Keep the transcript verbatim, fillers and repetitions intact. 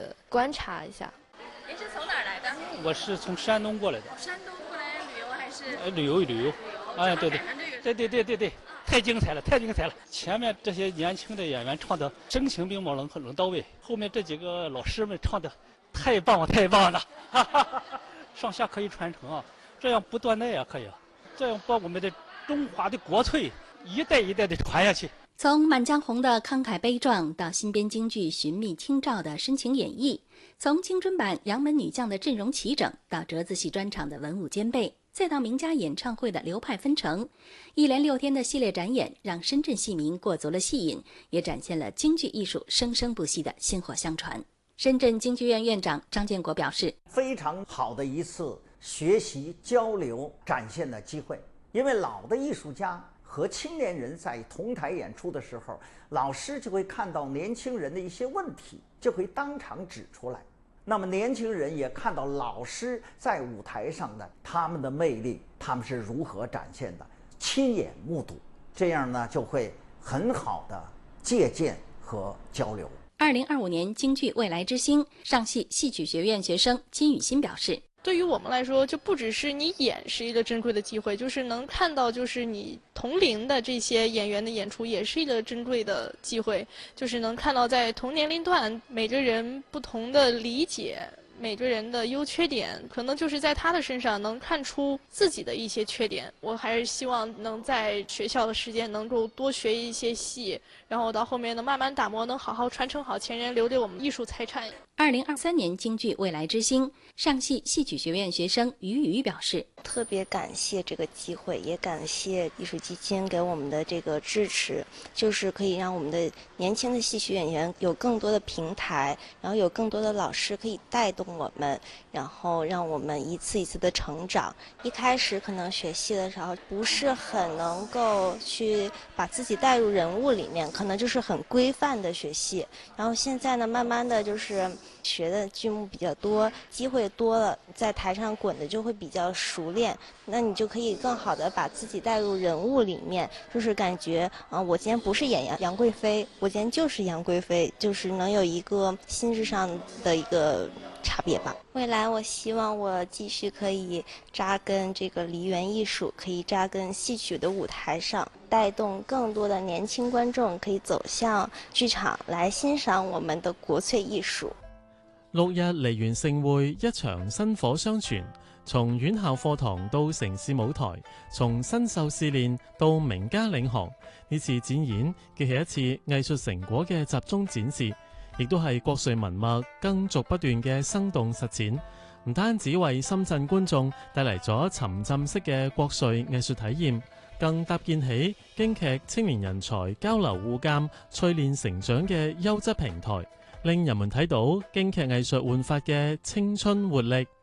的观察一下。 您是从哪儿来的？ 我是从山东过来的。 山东过来旅游还是？ 呃，旅游旅游。哎，对对，对对对对对，太精彩了，太精彩了！前面这些年轻的演员唱的声情并茂、冷冷到位，后面这几个老师们唱的太棒了，太棒了！哈哈哈，上下可以传承啊，这样不断代啊，可以，这样把我们的中华的国粹一代一代的传下去。 从《满江红》的慷慨悲壮到新编京剧寻觅清照的深情演绎，从青春版杨门女将的阵容齐整到折子戏专场的文武兼备，再到名家演唱会的流派纷呈，一连六天的系列展演让深圳戏迷过足了戏瘾，也展现了京剧艺术生生不息的薪火相传。深圳京剧院院长张建国表示， 非常好的一次学习交流展现的机会，因为老的艺术家和青年人在同台演出的时候，老师就会看到年轻人的一些问题，就会当场指出来。那么年轻人也看到老师在舞台上的他们的魅力，他们是如何展现的，亲眼目睹，这样呢就会很好的借鉴和交流。 二零二五年京剧未来之星，上戏戏曲学院学生金雨欣表示， 对于我们来说，就不只是你演是一个珍贵的机会，就是能看到就是你同龄的这些演员的演出也是一个珍贵的机会，就是能看到在同年龄段每个人不同的理解，每个人的优缺点，可能就是在他的身上能看出自己的一些缺点。我还是希望能在学校的时间能够多学一些戏，然后到后面能慢慢打磨，能好好传承好前人留给我们艺术财产。 二零二三年京剧未来之星，上戏戏曲学院学生于瑜表示， 特别感谢这个机会，也感谢艺术基金给我们的这个支持，就是可以让我们的年轻的戏曲演员有更多的平台，然后有更多的老师可以带动我们，然后让我们一次一次的成长。一开始可能学戏的时候不是很能够去把自己带入人物里面，可能就是很规范的学戏，然后现在呢慢慢的就是学的剧目比较多，机会多了，在台上滚的就会比较熟练，那你就可以更好的把自己带入人物里面，就是感觉啊、呃，我今天不是演杨杨贵妃，我今天就是杨贵妃，就是能有一个心智上的一个差别吧。未来我希望我继续可以扎根这个梨园艺术，可以扎根戏曲的舞台上，带动更多的年轻观众可以走向剧场來欣賞我們的國粹藝術。 六日梨園盛會，一場薪火相傳，從院校課堂到城市舞台，從新秀試練到名家領航，呢次展演既係一次藝術成果嘅集中展示，亦都係國粹文物更續不斷嘅生動實踐。唔單止為深圳觀眾帶嚟咗沉浸式嘅國粹藝術體驗，更搭建起京劇青年人才交流互鑑、淬煉成長嘅優質平台，令人們睇到京劇藝術煥發嘅青春活力。